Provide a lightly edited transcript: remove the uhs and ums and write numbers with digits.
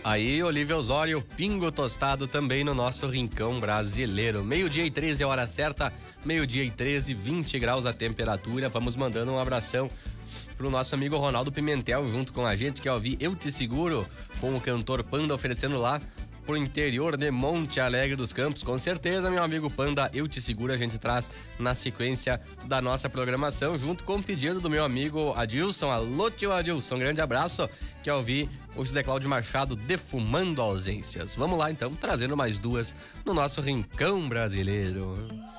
Aí, Olívia Osório, pingo tostado também no nosso rincão brasileiro. 12:13 é a hora certa, 12:13, 20 graus a temperatura. Vamos mandando um abração pro nosso amigo Ronaldo Pimentel junto com a gente, que é ouvir Eu Te Seguro, com o cantor Panda oferecendo lá pro interior de Monte Alegre dos Campos. Com certeza, meu amigo Panda, Eu Te Seguro, a gente traz na sequência da nossa programação, junto com o pedido do meu amigo Adilson. Alô, tio Adilson, grande abraço, que ouvir o José Cláudio Machado, Defumando Ausências. Vamos lá, então, trazendo mais duas no nosso rincão brasileiro.